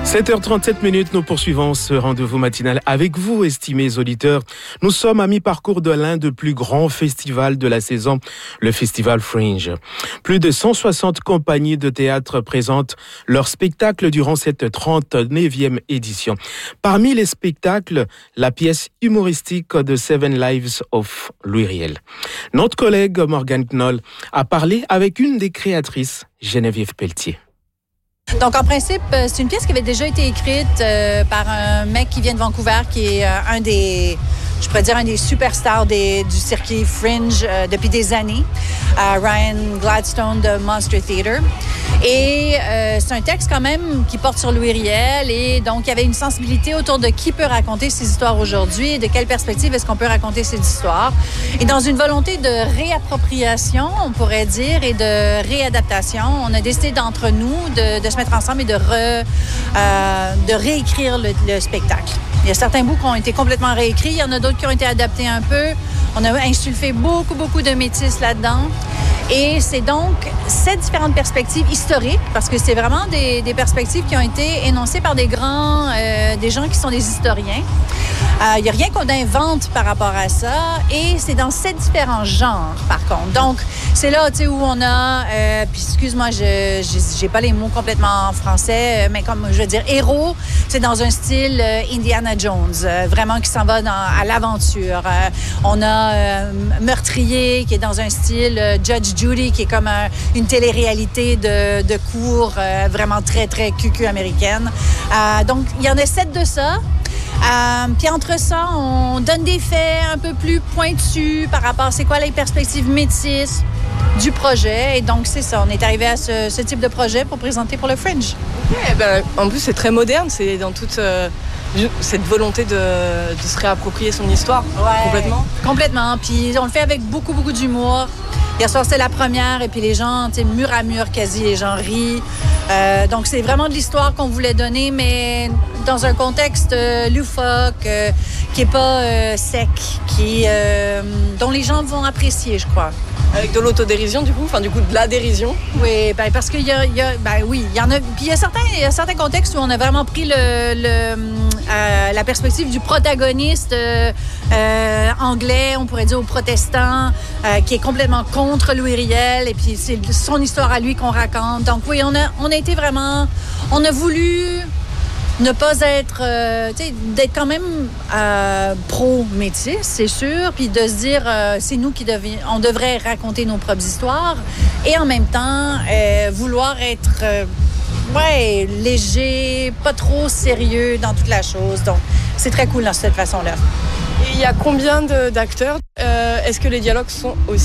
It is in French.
7h37, nous poursuivons ce rendez-vous matinal avec vous, estimés auditeurs. Nous sommes à mi-parcours de l'un des plus grands festivals de la saison, le Festival Fringe. Plus de 160 compagnies de théâtre présentent leurs spectacles durant cette 39e édition. Parmi les spectacles, la pièce humoristique de Seven Lives of Louis Riel. Notre collègue Morgane Knoll a parlé avec une des créatrices, Geneviève Pelletier. Donc, en principe, c'est une pièce qui avait déjà été écrite par un mec qui vient de Vancouver, qui est un des superstars du circuit Fringe depuis des années, Ryan Gladstone de Monster Theatre. Et c'est un texte quand même qui porte sur Louis Riel, et donc il y avait une sensibilité autour de qui peut raconter ces histoires aujourd'hui et de quelle perspective est-ce qu'on peut raconter ces histoires. Et dans une volonté de réappropriation, on pourrait dire, et de réadaptation, on a décidé d'entre nous de se mettre ensemble et de réécrire le spectacle. Il y a certains bouts qui ont été complètement réécrits, il y en a d'autres qui ont été adaptés un peu. On a insulfé beaucoup de métis là-dedans. Et c'est donc 7 différentes perspectives historiques, parce que c'est vraiment des perspectives qui ont été énoncées par des gens qui sont des historiens. Il n'y a rien qu'on invente par rapport à ça, et c'est dans 7 différents genres, par contre. Donc, c'est là, tu sais, où on a, puis excuse-moi, j'ai pas les mots complètement en français, mais comme je veux dire, héros, c'est dans un style Indiana Jones, vraiment qui s'en va à l'aventure. On a meurtrier, qui est dans un style Judge Judy, qui est comme une télé-réalité de cour vraiment très cucu américaine. Donc, il y en a 7 de ça. Puis entre ça, on donne des faits un peu plus pointus par rapport à c'est quoi les perspectives métisses du projet. Et donc, c'est ça. On est arrivé à ce type de projet pour présenter pour le Fringe. Okay, en plus, c'est très moderne. C'est dans toute cette volonté de se réapproprier son histoire. Ouais, complètement. Puis on le fait avec beaucoup d'humour. Hier soir, c'était la première, et puis les gens, tu sais, mur à mur quasi, les gens rient. Donc, c'est vraiment de l'histoire qu'on voulait donner, mais dans un contexte loufoque, qui est pas sec, dont les gens vont apprécier, je crois. Avec de l'autodérision, du coup de la dérision. Oui, parce qu'il y en a. Puis il y a certains contextes où on a vraiment pris la perspective du protagoniste anglais, on pourrait dire, au protestant, qui est complètement contre Louis Riel, et puis c'est son histoire à lui qu'on raconte. Donc oui, on a été vraiment. On a voulu ne pas être, d'être quand même pro-métis, c'est sûr, puis de se dire, c'est nous on devrait raconter nos propres histoires, et en même temps, vouloir être, léger, pas trop sérieux dans toute la chose. Donc, c'est très cool dans cette façon-là. Et il y a combien d'acteurs? Est-ce que les dialogues sont aussi